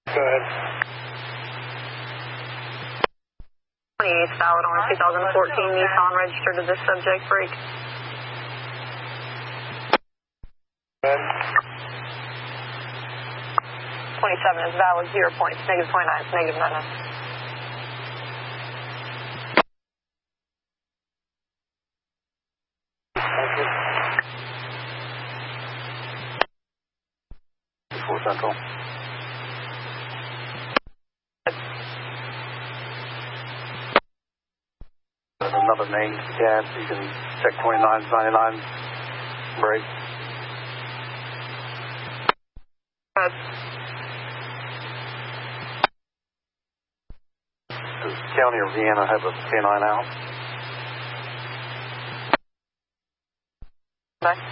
Go ahead. 28 valid on 2014 Nissan registered to this subject. Break. Go ahead. 27 is valid, 0 points, negative 29 is negative 99. Thank you. 4 Central. There's another named cab. You can check 2999. Break. Does County or Vienna have a K9 out? Bye.